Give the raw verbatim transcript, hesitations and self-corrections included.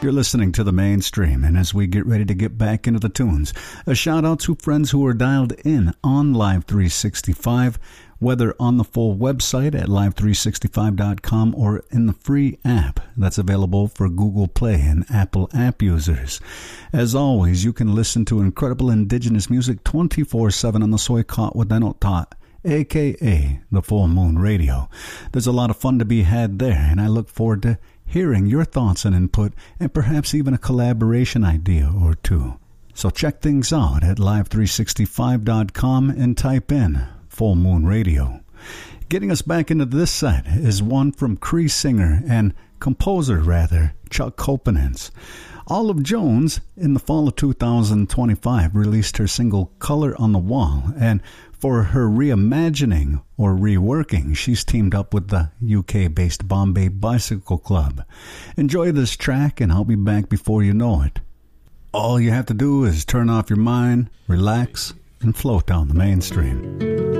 You're listening to The Mainstream, and as we get ready to get back into the tunes, a shout out to friends who are dialed in on Live three sixty-five, whether on the full website at live three sixty-five dot com or in the free app that's available for Google Play and Apple app users. As always, you can listen to incredible indigenous music twenty-four seven on the Soykot Wadenot, a k a the Full Moon Radio. There's a lot of fun to be had there, and I look forward to hearing your thoughts and input, and perhaps even a collaboration idea or two. So check things out at live three sixty-five dot com and type in Full Moon Radio. Getting us back into this set is one from Cree singer and composer, rather, Chuck Kopanens. Olive Jones, in the fall of two thousand twenty-five, released her single Color on the Wall, and for her reimagining or reworking, she's teamed up with the U K-based Bombay Bicycle Club. Enjoy this track, and I'll be back before you know it. All you have to do is turn off your mind, relax, and float down the mainstream.